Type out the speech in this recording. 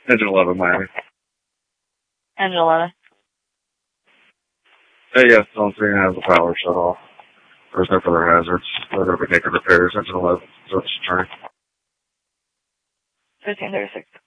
Engine 11, Miami. Engine 11. Hey, yes, don't see has the power shut off. There's no further hazards. They're going to be making repairs. Engine 11, so it's turning. 1536.